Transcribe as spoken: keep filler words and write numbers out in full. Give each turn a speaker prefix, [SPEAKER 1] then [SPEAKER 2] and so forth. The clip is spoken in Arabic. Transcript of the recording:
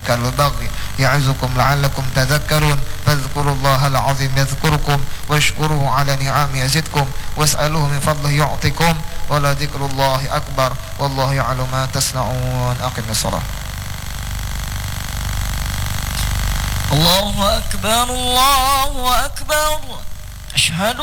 [SPEAKER 1] كالبغي يعظكم لعلكم تذكرون فاذكروا الله العظيم يذكركم واشكروه على نعمه يزدكم واسألوه من فضله يعطكم ولذكر الله أكبر والله يعلم ما تصنعون. أقم الصلاة.
[SPEAKER 2] الله أكبر الله أكبر. أشهد